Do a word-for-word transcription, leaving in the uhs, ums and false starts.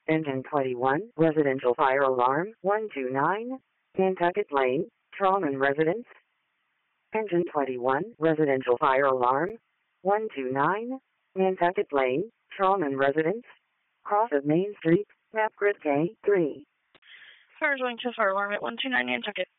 Engine twenty-one, residential fire alarm, one two nine, Nantucket Lane, Trallman Residence. Engine twenty-one, residential fire alarm, one two nine, Nantucket Lane, Trallman Residence. Cross of Main Street, map grid K three. Fire going to fire alarm at one two nine Nantucket.